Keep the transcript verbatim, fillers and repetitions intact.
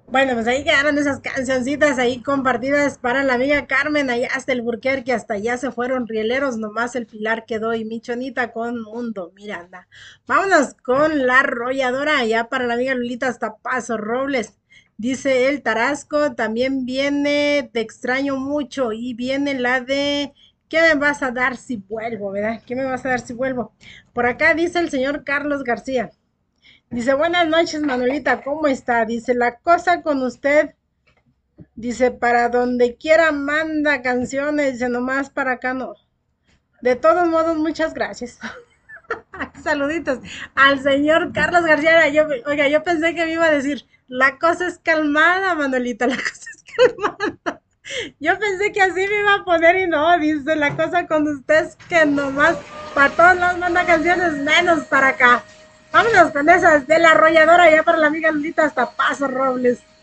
Bueno, pues ahí quedaron esas cancioncitas ahí compartidas para la amiga Carmen, allá hasta el Burquerque, hasta allá se fueron rieleros, nomás el Pilar quedó y Michonita con Mundo, Miranda. Vámonos con la arrolladora, allá para la amiga Lulita hasta Paso Robles. Dice el Tarasco, también viene Te extraño mucho y viene la de ¿qué me vas a dar si vuelvo, verdad? ¿Qué me vas a dar si vuelvo? Por acá dice el señor Carlos García. Dice, buenas noches, Manuelita, ¿cómo está? Dice, la cosa con usted, dice, para donde quiera manda canciones, dice, nomás para acá no. De todos modos, muchas gracias. Saluditos al señor Carlos García. Yo, oiga, yo pensé que me iba a decir, la cosa es calmada, Manuelita, la cosa es calmada. Yo pensé que así me iba a poner y no, dice, la cosa con usted es que nomás para todos lados manda canciones, menos para acá. Vámonos con esas de la arrolladora ya para la amiga Lulita hasta Paso Robles.